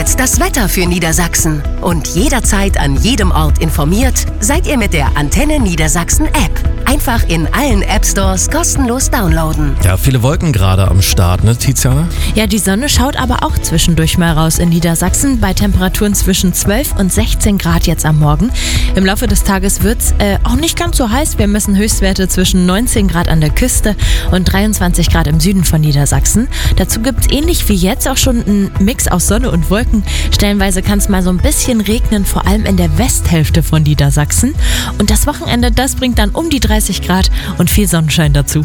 jetzt das Wetter für Niedersachsen. Und jederzeit an jedem Ort informiert seid ihr mit der Antenne Niedersachsen App. Einfach in allen App-Stores kostenlos downloaden. Ja, viele Wolken gerade am Start, ne, Tiziana? Ja, die Sonne schaut aber auch zwischendurch mal raus in Niedersachsen bei Temperaturen zwischen 12 und 16 Grad jetzt am Morgen. Im Laufe des Tages wird's auch nicht ganz so heiß. Wir messen Höchstwerte zwischen 19 Grad an der Küste und 23 Grad im Süden von Niedersachsen. Dazu gibt's ähnlich wie jetzt auch schon einen Mix aus Sonne und Wolken. Stellenweise kann es mal so ein bisschen regnen, vor allem in der Westhälfte von Niedersachsen. Und das Wochenende, das bringt dann um die 30 Grad und viel Sonnenschein dazu.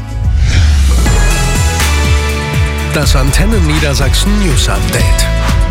Das Antenne Niedersachsen News Update.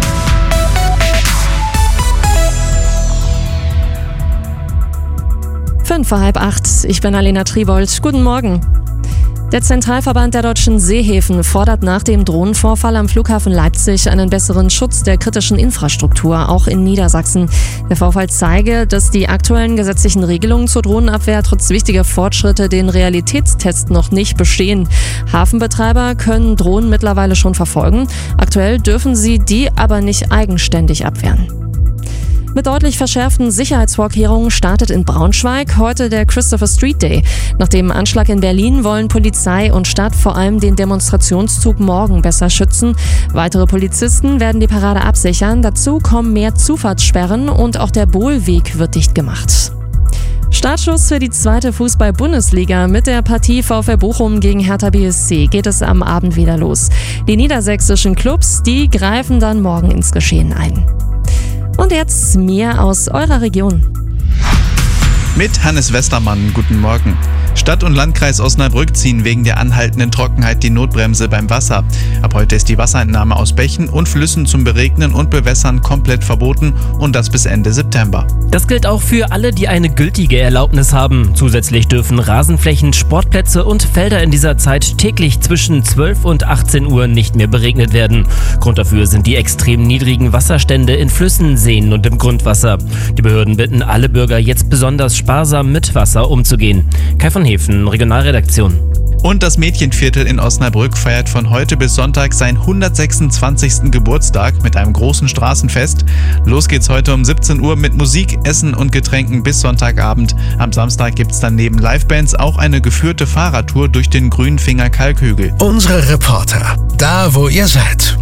Fünf vor halb 8. Ich bin Alena Tribold. Guten Morgen. Der Zentralverband der deutschen Seehäfen fordert nach dem Drohnenvorfall am Flughafen Leipzig einen besseren Schutz der kritischen Infrastruktur, auch in Niedersachsen. Der Vorfall zeige, dass die aktuellen gesetzlichen Regelungen zur Drohnenabwehr trotz wichtiger Fortschritte den Realitätstest noch nicht bestehen. Hafenbetreiber können Drohnen mittlerweile schon verfolgen. Aktuell dürfen sie die aber nicht eigenständig abwehren. Mit deutlich verschärften Sicherheitsvorkehrungen startet in Braunschweig heute der Christopher Street Day. Nach dem Anschlag in Berlin wollen Polizei und Stadt vor allem den Demonstrationszug morgen besser schützen. Weitere Polizisten werden die Parade absichern. Dazu kommen mehr Zufahrtssperren und auch der Bohlweg wird dicht gemacht. Startschuss für die zweite Fußball-Bundesliga. Mit der Partie VfL Bochum gegen Hertha BSC geht es am Abend wieder los. Die niedersächsischen Clubs, die greifen dann morgen ins Geschehen ein. Und jetzt mehr aus eurer Region. Mit Hannes Westermann, guten Morgen. Stadt und Landkreis Osnabrück ziehen wegen der anhaltenden Trockenheit die Notbremse beim Wasser. Ab heute ist die Wasserentnahme aus Bächen und Flüssen zum Beregnen und Bewässern komplett verboten und das bis Ende September. Das gilt auch für alle, die eine gültige Erlaubnis haben. Zusätzlich dürfen Rasenflächen, Sportplätze und Felder in dieser Zeit täglich zwischen 12 und 18 Uhr nicht mehr beregnet werden. Grund dafür sind die extrem niedrigen Wasserstände in Flüssen, Seen und im Grundwasser. Die Behörden bitten alle Bürger jetzt besonders sparsam mit Wasser umzugehen. Kai von Hefen, Regionalredaktion. Und das Mädchenviertel in Osnabrück feiert von heute bis Sonntag seinen 126. Geburtstag mit einem großen Straßenfest. Los geht's heute um 17 Uhr mit Musik, Essen und Getränken bis Sonntagabend. Am Samstag gibt's dann neben Livebands auch eine geführte Fahrradtour durch den Grünfinger Kalkhügel. Unsere Reporter, da wo ihr seid.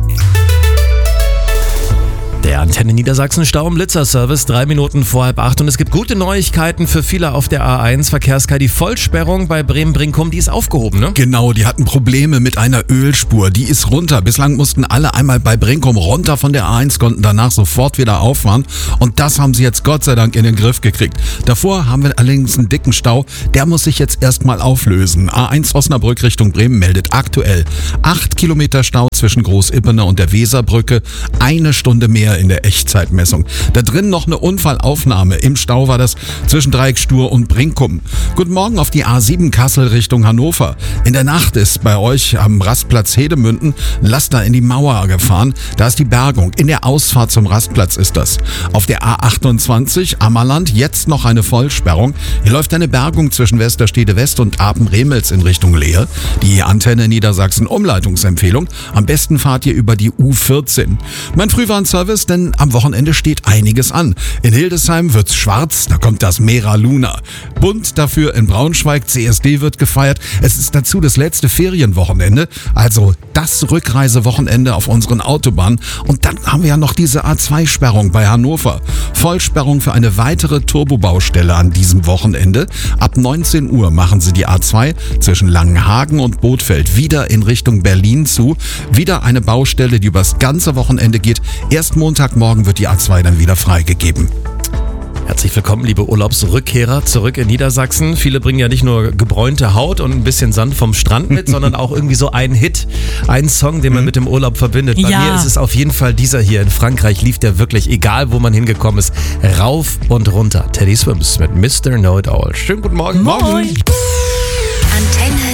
Der Antenne Niedersachsen Stau- und Blitzerservice, 3 Minuten vor halb 8. Und es gibt gute Neuigkeiten für viele auf der A1. Verkehrskei, die Vollsperrung bei Bremen-Brinkum, die ist aufgehoben, ne? Genau, die hatten Probleme mit einer Ölspur. Die ist runter. Bislang mussten alle einmal bei Brinkum runter von der A1, konnten danach sofort wieder auffahren. Und das haben sie jetzt Gott sei Dank in den Griff gekriegt. Davor haben wir allerdings einen dicken Stau. Der muss sich jetzt erstmal auflösen. A1 Osnabrück Richtung Bremen meldet aktuell 8 Kilometer Stau zwischen Groß-Ippener und der Weserbrücke. 1 Stunde mehr in der Echtzeitmessung. Da drin noch eine Unfallaufnahme. Im Stau war das zwischen Dreieckstur und Brinkum. Guten Morgen auf die A7 Kassel Richtung Hannover. In der Nacht ist bei euch am Rastplatz Hedemünden ein Laster in die Mauer gefahren. Da ist die Bergung. In der Ausfahrt zum Rastplatz ist das. Auf der A28 Ammerland jetzt noch eine Vollsperrung. Hier läuft eine Bergung zwischen Westerstede West und Apen-Remels in Richtung Leer. Die Antenne Niedersachsen Umleitungsempfehlung. Am besten fahrt ihr über die U14. Mein Frühwarnservice, denn am Wochenende steht einiges an. In Hildesheim wird's schwarz, da kommt das Mera Luna. Bunt dafür in Braunschweig, CSD wird gefeiert. Es ist dazu das letzte Ferienwochenende, also das Rückreisewochenende auf unseren Autobahnen. Und dann haben wir ja noch diese A2-Sperrung bei Hannover. Vollsperrung für eine weitere Turbobaustelle an diesem Wochenende. Ab 19 Uhr machen sie die A2 zwischen Langenhagen und Bothfeld wieder in Richtung Berlin zu. Wieder eine Baustelle, die übers ganze Wochenende geht. Erst Montagmorgen wird die A2 dann wieder freigegeben. Herzlich willkommen, liebe Urlaubsrückkehrer, zurück in Niedersachsen. Viele bringen ja nicht nur gebräunte Haut und ein bisschen Sand vom Strand mit, sondern auch irgendwie so einen Hit, einen Song, den man mit dem Urlaub verbindet. Bei mir ist es auf jeden Fall dieser hier. In Frankreich lief der wirklich, egal wo man hingekommen ist, rauf und runter. Teddy Swims mit Mr. Know It All. Schönen guten Morgen. Moin. Antenne